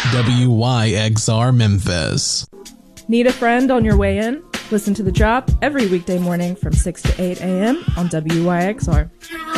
WYXR Memphis. Need a friend on your way in? Listen to The Drop every weekday morning from 6 to 8 a.m. on WYXR.